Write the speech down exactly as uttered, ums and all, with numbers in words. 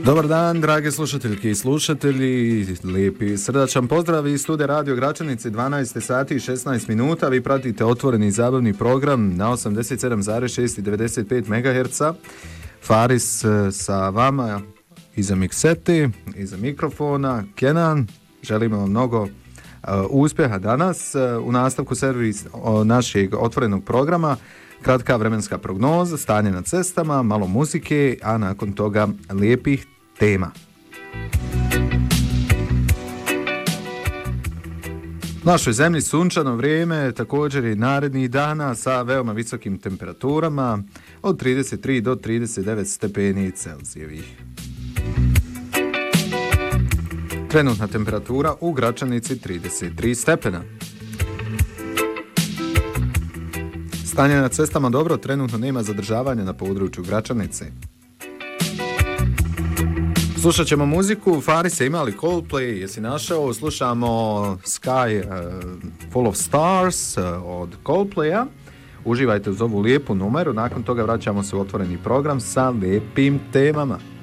Dobar dan, drage slušateljke i slušatelji, lijepi srdačan pozdrav iz studija Radio Gračanice, dvanaest sati i šesnaest minuta. Vi pratite otvoreni zabavni program na osamdeset sedam zarez šest i devedeset pet megaherca. Faris sa vama iza mikseti, iza mikrofona, Kenan. Želimo vam mnogo uh, uspjeha danas. Uh, u nastavku servis uh, našeg otvorenog programa, kratka vremenska prognoza, stanje na cestama, malo muzike, a nakon toga lijepih tema. U našoj zemlji sunčano vrijeme, također i narednih dana sa veoma visokim temperaturama od trideset tri do trideset devet stepeni Celzijevih. Trenutna temperatura u Gračanici trideset tri stepena. Stanje na cestama dobro, trenutno nema zadržavanja na području Gračanice. Slušat ćemo muziku. Faris je imali Coldplay, jesi našao? Slušamo Sky uh, Full of Stars uh, od Coldplaya. Uživajte uz ovu lijepu numeru, nakon toga vraćamo se u otvoreni program sa lijepim temama.